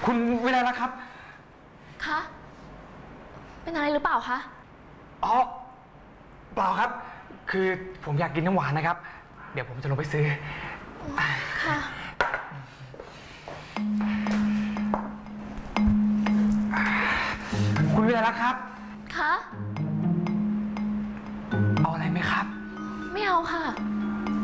คุณวิไลลักษณ์ครับคะเป็นอะไรหรือเปล่าคะอ๋อเปล่าครับคือผมอยากกินน้ำหวานนะครับเดี๋ยวผมจะลงไปซื้อค่ะคุณวิไลลักษณ์ครับคะเอาอะไรไหมครับไม่เอาค่ะ